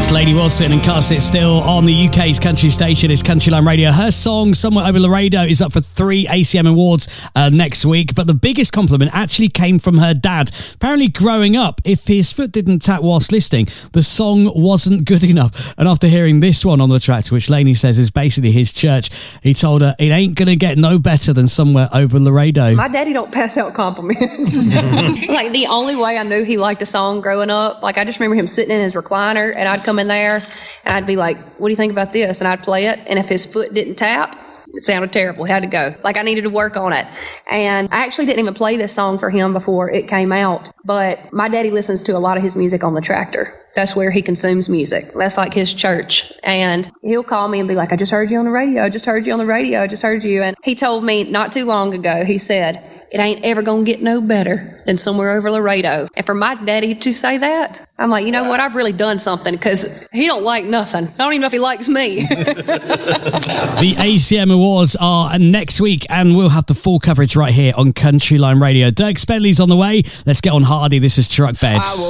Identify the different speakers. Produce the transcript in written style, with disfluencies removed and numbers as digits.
Speaker 1: Lainey Wilson and Can't Sit Still on the UK's country station. It's Countryline Radio. Her song, Somewhere Over Laredo, is up for 3 ACM Awards next week. But the biggest compliment actually came from her dad. Apparently, growing up, if his foot didn't tap whilst listening, the song wasn't good enough. And after hearing this one on the tractor, which Lainey says is basically his church, he told her it ain't going to get no better than Somewhere Over Laredo.
Speaker 2: My daddy don't pass out compliments. Like, the only way I knew he liked a song growing up, like, I just remember him sitting in his recliner, and I'd come in there and I'd be like, what do you think about this? And I'd play it, and if his foot didn't tap, it sounded terrible. It had to go. Like, I needed to work on it. And I actually didn't even play this song for him before it came out, but my daddy listens to a lot of his music on the tractor. That's where he consumes music. That's like his church. And he'll call me and be like, I just heard you on the radio. I just heard you on the radio. I just heard you. And he told me not too long ago, he said, it ain't ever going to get no better than Somewhere Over Laredo. And for my daddy to say that, I'm like, you know what? I've really done something, because he don't like nothing. I don't even know if he likes me.
Speaker 1: The ACM Awards are next week, and we'll have the full coverage right here on Countryline Radio. Dierks Bentley's on the way. Let's get on Hardy. This is Truck Beds.